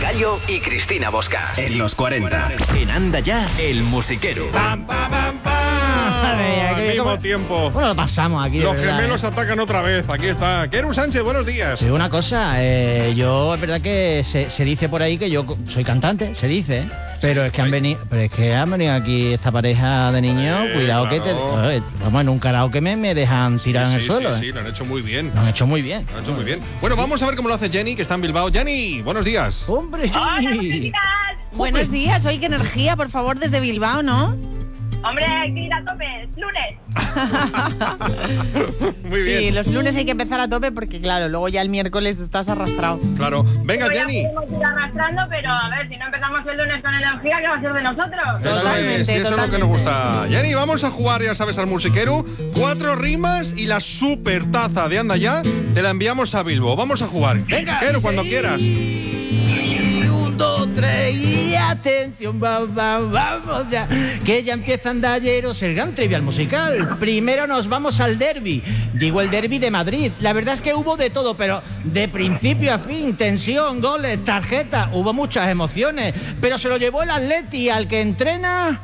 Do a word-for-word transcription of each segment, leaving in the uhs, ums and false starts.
Gallo y Cristina Bosca. En los cuarenta. En Anda Ya, el musiquero. ¡Pam, pam, pam, pam! Al mismo ¿cómo? tiempo. Bueno, lo pasamos aquí. Los verdad, gemelos ¿eh? atacan otra vez. Aquí está. Keru Sánchez, buenos días. Sí, una cosa, eh, yo es verdad que se, se dice por ahí que yo soy cantante, se dice, pero es que han venido, pero es que han venido aquí esta pareja de niños, Eh, cuidado claro. que te, oye, vamos, en un karaoke me, me dejan tirar sí, en el sí, suelo. Sí, ¿eh? sí, lo han hecho muy bien. Lo han hecho muy bien. Lo han hecho muy bien. Bueno, vamos a ver cómo lo hace Jenny, que está en Bilbao. Jenny, buenos días. ¡Hombre, Jenny! Buenos días, hoy qué energía, por favor, desde Bilbao, ¿no? Hombre, hay que ir a tope, es lunes. Muy bien. Sí, los lunes hay que empezar a tope porque, claro, luego ya el miércoles estás arrastrado. Claro. Venga, Hoy ya Jenny. podemos ir arrastrando, pero a ver, si no empezamos el lunes con energía, ¿qué va a ser de nosotros? Eso Totalmente, es, sí, eso es lo que totalmente. nos gusta. Jenny, vamos a jugar, ya sabes, al musiquero. Cuatro rimas y la super taza de Anda Ya te la enviamos a Bilbo. Vamos a jugar. Venga, Keru, dice, cuando quieras. y un, dos, tres y atención, va, va, vamos ya, que ya empieza Andalleros, el gran trivial musical. Primero nos vamos al derbi, digo el derbi de Madrid. La verdad es que hubo de todo, pero de principio a fin, tensión, goles, tarjeta, hubo muchas emociones, pero se lo llevó el Atleti al que entrena.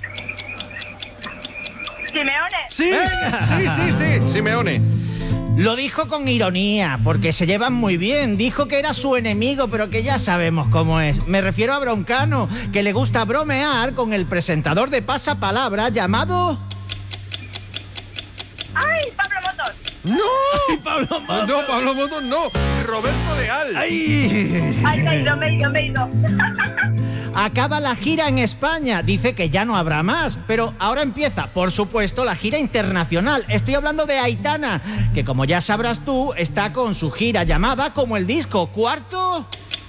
Simeone. Sí, sí, sí, sí. Simeone. Lo dijo con ironía, porque se llevan muy bien. Dijo que era su enemigo, pero que ya sabemos cómo es. Me refiero a Broncano, que le gusta bromear con el presentador de Pasapalabra llamado... ¡Ay, Pablo Motos! ¡No! Pablo Motos. No, Pablo Motos, no. Roberto Leal. ¡Ay! ¡Ay, me he ido, me he ido, me he ido! Acaba la gira en España. Dice que ya no habrá más, pero ahora empieza, por supuesto, la gira internacional. Estoy hablando de Aitana, que como ya sabrás tú, está con su gira llamada como el disco cuarto...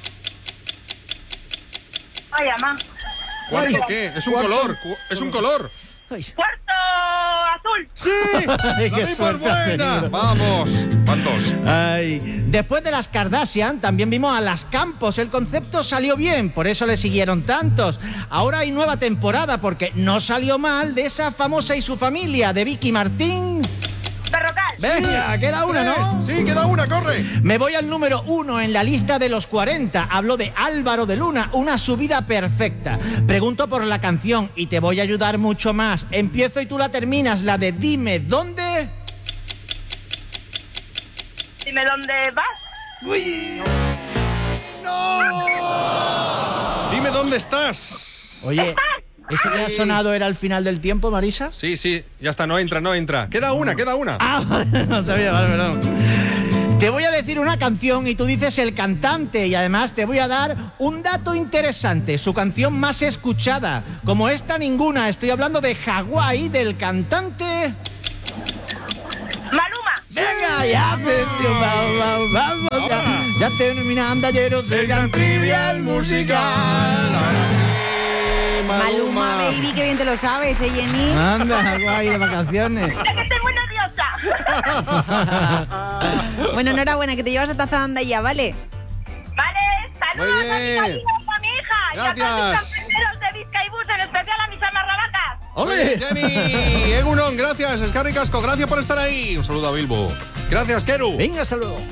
¡Ay, ama! ¿Cuánto qué? Es un color. cu- Es un color. Ay. ¡Cuarto azul! ¡Sí! Ay, ¡La qué doy por suerte has buena! tenido. Vamos. ¿Cuántos? Ay. Después de las Kardashian, también vimos a las Campos. El concepto salió bien, por eso le siguieron tantos. Ahora hay nueva temporada, porque no salió mal de esa famosa y su familia, de Vicky Martín. ¡Berrocal! Venga, queda una, ¿no? Sí, queda una, corre. Me voy al número uno en la lista de los cuarenta. Hablo de Álvaro de Luna, una subida perfecta. Pregunto por la canción y te voy a ayudar mucho más. Empiezo y tú la terminas, la de Dime dónde. Dime dónde vas. Uy. Dime dónde estás. Oye, ¿eso que ha sonado era el final del tiempo, Marisa? Sí, sí, ya está, no entra, no entra. Queda una, queda una. Ah, vale, no sabía, vale, perdón. Te voy a decir una canción y tú dices el cantante, y además te voy a dar un dato interesante, su canción más escuchada. Como esta ninguna, estoy hablando de Hawái, del cantante... ¡Maluma! Venga, ya atención, vamos, vamos, vamos, ya, ya termina Andalleros, el gran trivial musical. Maluma, baby, qué bien te lo sabes, ¿eh, Jenny? Anda, Hawái de vacaciones. ¡Es que estoy muy nerviosa! Bueno, enhorabuena, que te llevas a taza de Anda Ya, ¿vale? Vale, saludos Muy a mis bien. amigos, a mi hija. Gracias. Y a todos mis compañeros de Vizcaibús, en especial a mis amarrabacas. Oye, Jenny, Egunon, gracias. Escarri Casco, gracias por estar ahí. Un saludo a Bilbo. Gracias, Keru. Venga, hasta luego.